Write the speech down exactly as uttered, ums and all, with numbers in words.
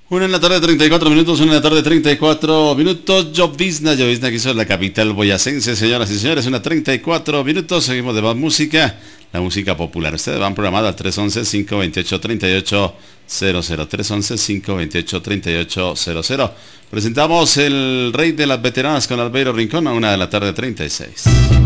Una en la tarde, treinta y cuatro minutos, una en la tarde, treinta y cuatro minutos. Llovizna, llovizna que hizo la capital boyacense, señoras y señores. Una treinta y cuatro minutos, seguimos de más música, la música popular. Ustedes van programados al tres once, cinco veintiocho, treinta y ocho cero cero. tres once, cinco veintiocho, treinta y ocho cero cero. Presentamos el rey de las veteranas con Albeiro Rincón a una de la tarde, treinta y seis.